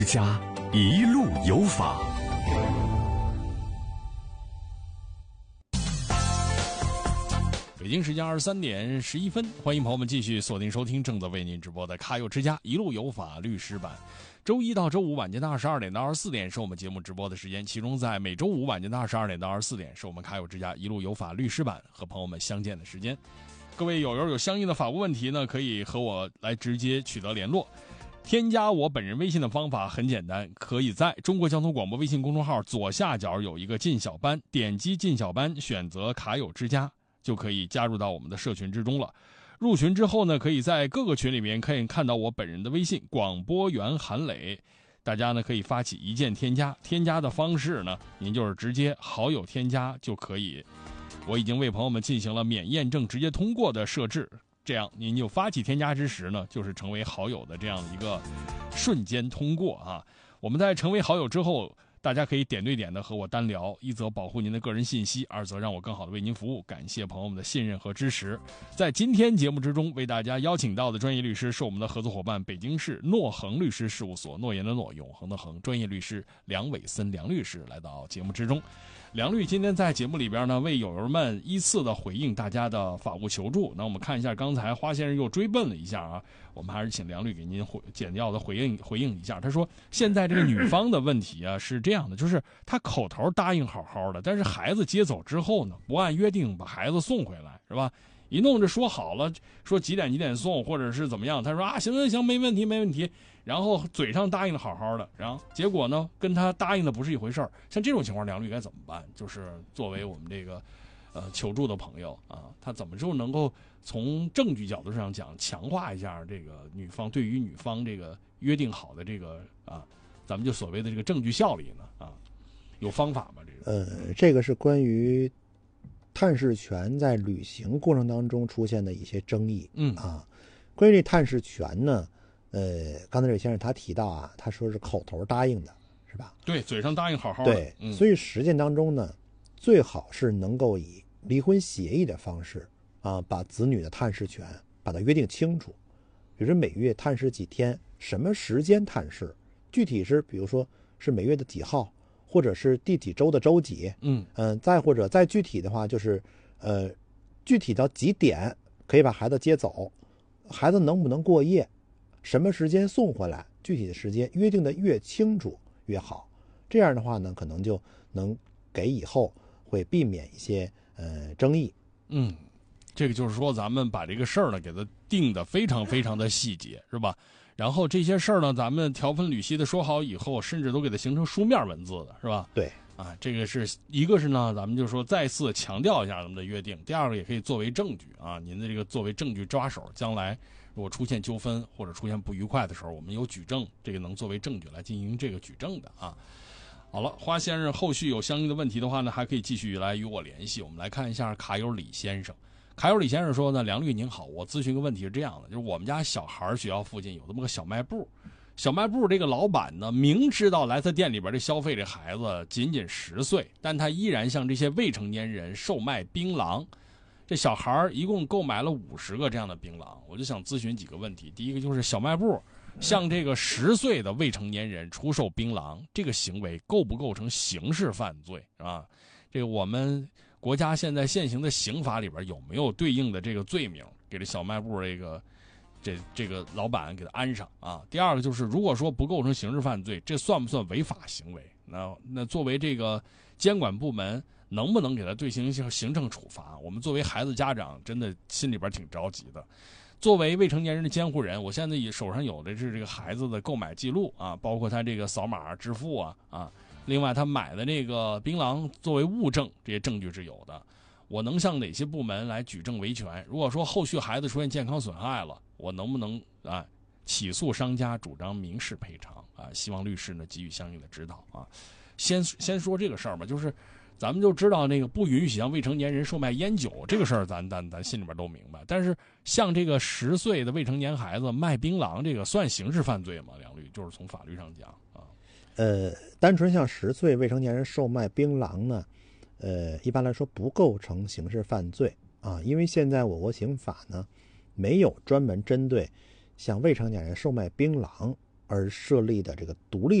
家一路有法。北京时间23:11，欢迎朋友们继续锁定收听正在为您直播的卡友之家一路有法律师版。周一到周五晚间的22点到24点是我们节目直播的时间，其中在每周五晚间的22点到24点是我们卡友之家一路有法律师版和朋友们相见的时间。各位友友有相应的法务问题呢，可以和我来直接取得联络。添加我本人微信的方法很简单，可以在中国交通广播微信公众号左下角有一个进小班，点击进小班，选择卡友之家，就可以加入到我们的社群之中了。入群之后呢，可以在各个群里面可以看到我本人的微信广播员韩磊，大家呢可以发起一键添加，添加的方式呢，您就是直接好友添加就可以。我已经为朋友们进行了免验证直接通过的设置，这样您就发起添加之时呢，就是成为好友的这样一个瞬间通过啊。我们在成为好友之后，大家可以点对点的和我单聊，一则保护您的个人信息，二则让我更好的为您服务。感谢朋友们的信任和支持。在今天节目之中，为大家邀请到的专业律师是我们的合作伙伴，北京市诺恒律师事务所，诺言的诺，永恒的恒，专业律师梁伟森梁律师来到节目之中。梁律今天在节目里边呢，为友友们依次的回应大家的法务求助。那我们看一下，刚才花先生又追问了一下啊，我们还是请梁律给您简要的回应一下。他说，现在这个女方的问题啊是这样的，就是她口头答应好好的，但是孩子接走之后呢，不按约定把孩子送回来，是吧？一弄着说好了，说几点送，或者是怎么样，他说啊行，没问题，然后嘴上答应的好好的，然后结果呢跟他答应的不是一回事儿。像这种情况，梁律该怎么办？就是作为我们这个求助的朋友啊，他怎么就能够从证据角度上讲强化一下这个女方对于女方这个约定好的这个咱们就所谓的这个证据效力呢有方法吗？ 这个是关于探视权在履行过程当中出现的一些争议。关于这探视权呢，刚才这位先生他提到啊，他说是口头答应的，是吧？ 对，嘴上答应好好的。 对，所以实践当中呢，最好是能够以离婚协议的方式把子女的探视权把它约定清楚。比如说每月探视几天，什么时间探视，具体是比如说是每月的几号，或者是第几周的周几，再或者再具体的话就是具体到几点可以把孩子接走，孩子能不能过夜，什么时间送回来，具体的时间约定的越清楚越好。这样的话呢，可能就能给以后会避免一些争议。 这个就是说咱们把这个事儿呢给它定的非常非常的细节，是吧？然后这些事儿呢，咱们条分缕析的说好以后，甚至都给它形成书面文字的，是吧？ 对这个是一个是呢，咱们就说再次强调一下咱们的约定。第二个也可以作为证据您的这个作为证据抓手，将来如果出现纠纷或者出现不愉快的时候，我们有举证，这个能作为证据来进行这个举证的好了，花先生后续有相应的问题的话呢，还可以继续来与我联系。我们来看一下卡友李先生。卡友李先生说呢，梁律您好，我咨询个问题是这样的，就是我们家小孩学校附近有这么个小卖部，这个老板呢明知道来他店里边的消费这孩子仅10岁，但他依然向这些未成年人售卖槟榔。这小孩一共购买了50个这样的槟榔，我就想咨询几个问题。第一个就是小卖部向这个10岁的未成年人出售槟榔，这个行为构不构成刑事犯罪这个我们国家现在现行的刑法里边有没有对应的这个罪名给这小卖部这个老板给他安上第二个就是如果说不构成刑事犯罪，这算不算违法行为？那作为这个监管部门能不能给他对行政处罚？我们作为孩子家长真的心里边挺着急的。作为未成年人的监护人，我现在手上有的是这个孩子的购买记录包括他这个扫码支付另外他买的这个槟榔作为物证，这些证据是有的。我能向哪些部门来举证维权？如果说后续孩子出现健康损害了，我能不能起诉商家主张民事赔偿希望律师呢给予相应的指导先说这个事儿吧，就是咱们就知道那个不允许向未成年人售卖烟酒这个事儿，咱心里边都明白。但是像这个10岁的未成年孩子卖槟榔，这个算刑事犯罪吗？梁律，就是从法律上讲单纯向10岁未成年人售卖槟榔呢，一般来说不构成刑事犯罪因为现在我国刑法呢没有专门针对向未成年人售卖槟榔而设立的这个独立